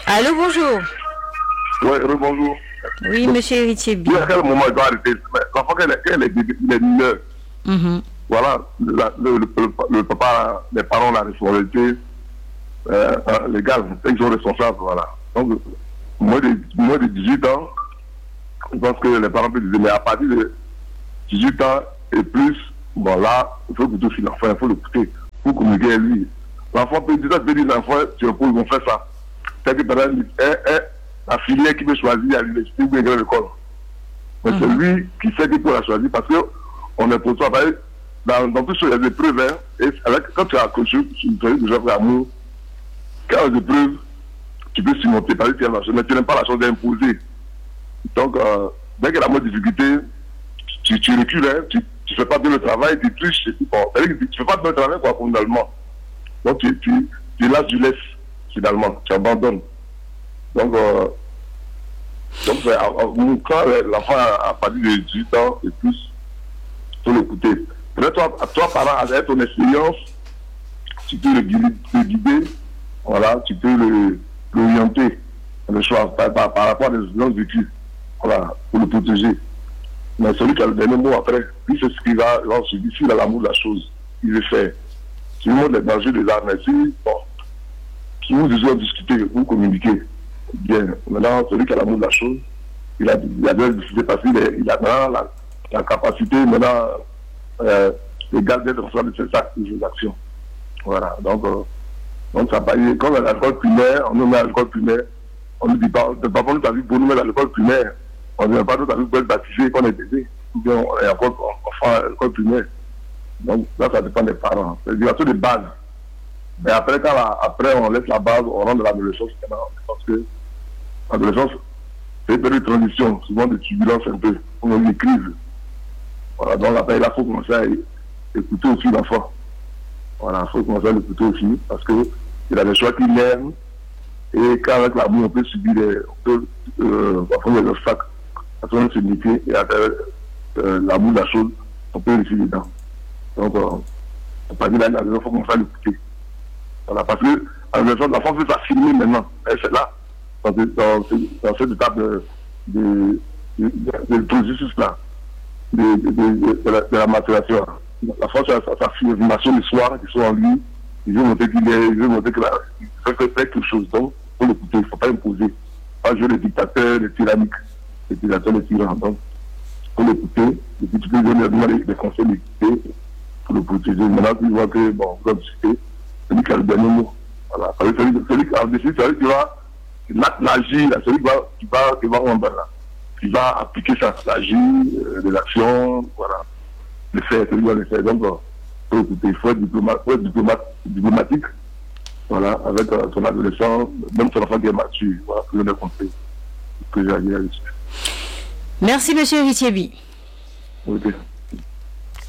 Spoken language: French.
Allô, bonjour. Oui, bonjour. Oui, monsieur Héritier B. À quel moment il doit arrêter? L'enfant, quand il est mineur, voilà, le papa, les parents ont la responsabilité légale, ils sont responsables, voilà. Donc, moins de 18 ans, je pense que les parents peuvent dire, mais à partir de 18 ans et plus, bon là, il faut écouter aussi l'enfant, il faut l'écouter pour communiquer avec lui. L'enfant peut dire, l'enfant, tu reposes, ils vont faire ça. C'est que par exemple, la filière qui veut choisir à l'université ou bien à l'école. Mais c'est lui qui sait qu'il peut la choisir parce qu'on est pour toi. Dans tout ça, il y a des preuves. Hein, et quand tu as accroché, tu as déjà fait l'amour, quand il y a des preuves, tu peux surmonter parce que tu n'as pas la chance d'imposer. Donc, dès qu'il y a la moins de difficulté, tu recules, hein, tu ne fais pas bien le travail, tu triches. Bon, tu ne fais pas bien le travail, quoi, finalement. Donc, tu laisses, finalement, tu abandonnes. Donc, quand l'enfant a partir de 18 ans et plus, il faut l'écouter. Peut-être toi, parent, avec ton expérience, tu peux le guider, voilà, tu peux l'orienter dans le choix par rapport à des expériences vécues, voilà, pour le protéger. Mais celui qui a le dernier mot après, lui, c'est ce qu'il va subir. S'il a l'amour de la chose, il le fait. Si vous montre les dangers des armes, si vous devez discuter, vous communiquez bien. Maintenant, celui qui a l'amour de la chose, il a bien discuté parce qu'il a maintenant la capacité, maintenant, légale d'être responsable de ses actions. Voilà. Donc ça paye. Comme à l'école primaire, on nous met à l'école primaire, on ne dit pas, de papa nous a vu pour nous mettre à l'école primaire, on ne dit pas nous a vu pour être baptisé, qu'on est bébé, ou bien on est encore enfant à l'école primaire. Donc là, ça dépend des parents. C'est l'éducation de base. Mais après, après on laisse la base, on rentre dans l'adolescence, parce que l'adolescence, c'est une période de transition, souvent de turbulence un peu, on a des crises. Voilà, donc après, il faut commencer à écouter aussi l'enfant. Voilà, il faut commencer à l'écouter aussi, parce qu'il a des choix qu'il aime, et qu'avec l'amour, on peut subir des obstacles à son métier, et avec l'amour de la chose, on peut réussir dedans. Donc, à partir de là, il faut commencer à l'écouter. Voilà, parce que l'enfant veut s'affirmer maintenant. Et c'est là, dans cette étape de processus-là, de la maturation. La force, sa affirmation du soir, qui sont en lui, il veut montrer qu'il est, il veut montrer qu'il fait quelque chose. Donc, il faut l'écouter, il ne faut pas imposer. Il ne faut pas jouer le dictateur, le tyrannique, le dictateur, le tyran. Donc, il faut l'écouter, et puis tu peux donner des conseils d'écouter pour le protéger. Maintenant, tu vois que, bon, vous avez discuté, c'est lui qui a le dernier mot. Voilà. Celui qui a décidé, c'est lui qui va l'agir, celui qui va rendre là. Qui va appliquer ça, l'agir, des actions, voilà. Le faire, celui qui va le faire. Donc, il faut être diplomatique, voilà, avec son adolescent, même son enfant qui est mature, voilà, pour le conseil que j'ai à dire là-dessus. Merci, monsieur Héritier B. Ok.